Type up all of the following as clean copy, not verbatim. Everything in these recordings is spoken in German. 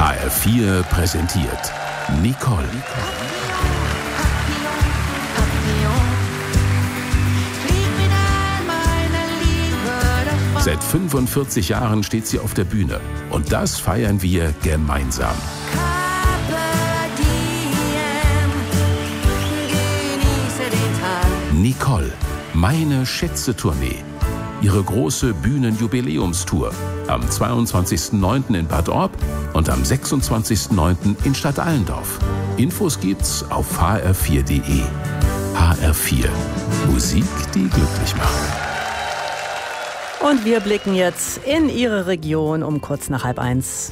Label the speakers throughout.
Speaker 1: HR4 präsentiert Nicole. Seit 45 Jahren steht sie auf der Bühne. Und das feiern wir gemeinsam. Nicole, meine Schätze-Tournee. Ihre große Bühnenjubiläumstour am 22.09. in Bad Orb und am 26.09. in Stadt Allendorf. Infos gibt's auf hr4.de. HR4. Musik, die glücklich macht.
Speaker 2: Und wir blicken jetzt in Ihre Region um kurz nach 12:30.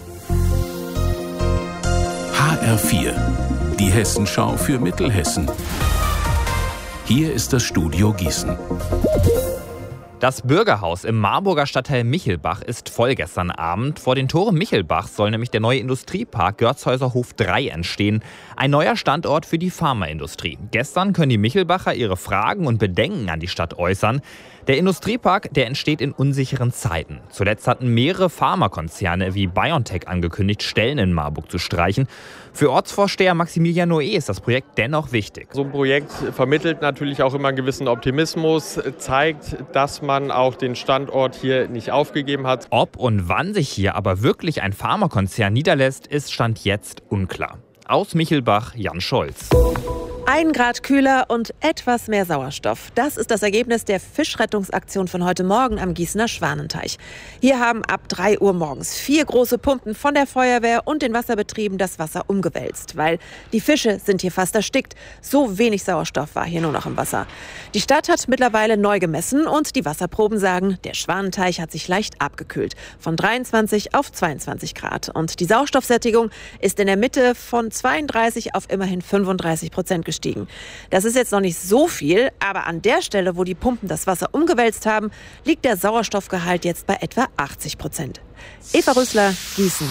Speaker 1: HR4. Die Hessenschau für Mittelhessen. Hier ist das Studio Gießen.
Speaker 3: Das Bürgerhaus im Marburger Stadtteil Michelbach ist voll gestern Abend. Vor den Toren Michelbachs soll nämlich der neue Industriepark Görzhäuser Hof 3 entstehen. Ein neuer Standort für die Pharmaindustrie. Gestern können die Michelbacher ihre Fragen und Bedenken an die Stadt äußern. Der Industriepark, der entsteht in unsicheren Zeiten. Zuletzt hatten mehrere Pharmakonzerne wie BioNTech angekündigt, Stellen in Marburg zu streichen. Für Ortsvorsteher Maximilian Noé ist das Projekt dennoch wichtig.
Speaker 4: So ein Projekt vermittelt natürlich auch immer einen gewissen Optimismus, zeigt, dass man auch den Standort hier nicht aufgegeben hat.
Speaker 3: Ob und wann sich hier aber wirklich ein Pharmakonzern niederlässt, ist Stand jetzt unklar. Aus Michelbach, Jan Scholz.
Speaker 5: 1 Grad kühler und etwas mehr Sauerstoff. Das ist das Ergebnis der Fischrettungsaktion von heute Morgen am Gießener Schwanenteich. Hier haben ab 3 Uhr morgens 4 große Pumpen von der Feuerwehr und den Wasserbetrieben das Wasser umgewälzt. Weil die Fische sind hier fast erstickt. So wenig Sauerstoff war hier nur noch im Wasser. Die Stadt hat mittlerweile neu gemessen und die Wasserproben sagen, der Schwanenteich hat sich leicht abgekühlt. Von 23 auf 22 Grad. Und die Sauerstoffsättigung ist in der Mitte von 32 auf immerhin 35% gestiegen. Das ist jetzt noch nicht so viel, aber an der Stelle, wo die Pumpen das Wasser umgewälzt haben, liegt der Sauerstoffgehalt jetzt bei etwa 80%. Eva Rüssler, Gießen.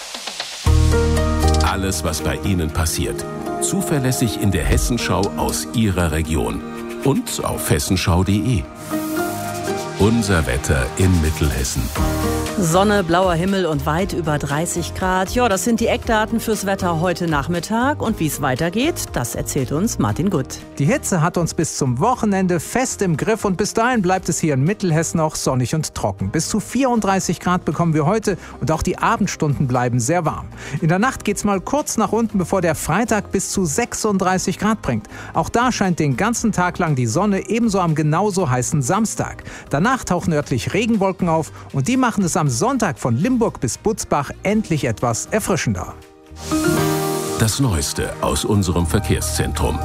Speaker 1: Alles, was bei Ihnen passiert. Zuverlässig in der Hessenschau aus Ihrer Region. Und auf hessenschau.de. Unser Wetter in Mittelhessen.
Speaker 2: Sonne, blauer Himmel und weit über 30 Grad. Ja, das sind die Eckdaten fürs Wetter heute Nachmittag. Und wie es weitergeht, das erzählt uns Martin Gutt.
Speaker 6: Die Hitze hat uns bis zum Wochenende fest im Griff und bis dahin bleibt es hier in Mittelhessen auch sonnig und trocken. Bis zu 34 Grad bekommen wir heute und auch die Abendstunden bleiben sehr warm. In der Nacht geht's mal kurz nach unten, bevor der Freitag bis zu 36 Grad bringt. Auch da scheint den ganzen Tag lang die Sonne, ebenso am genauso heißen Samstag. Danach tauchen örtlich Regenwolken auf und die machen es am Sonntag von Limburg bis Butzbach endlich etwas erfrischender.
Speaker 1: Das Neueste aus unserem Verkehrszentrum.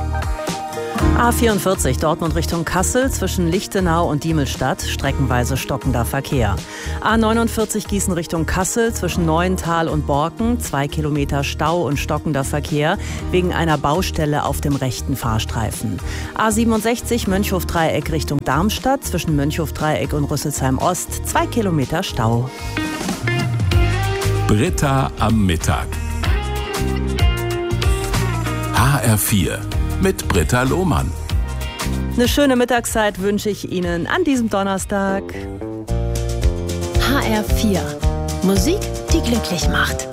Speaker 2: A44 Dortmund Richtung Kassel zwischen Lichtenau und Diemelstadt, streckenweise stockender Verkehr. A49 Gießen Richtung Kassel zwischen Neuental und Borken, 2 Kilometer Stau und stockender Verkehr wegen einer Baustelle auf dem rechten Fahrstreifen. A67 Mönchhof-Dreieck Richtung Darmstadt zwischen Mönchhof-Dreieck und Rüsselsheim-Ost, 2 Kilometer Stau.
Speaker 1: Britta am Mittag. HR4 mit Britta Lohmann.
Speaker 2: Eine schöne Mittagszeit wünsche ich Ihnen an diesem Donnerstag.
Speaker 7: HR4. Musik, die glücklich macht.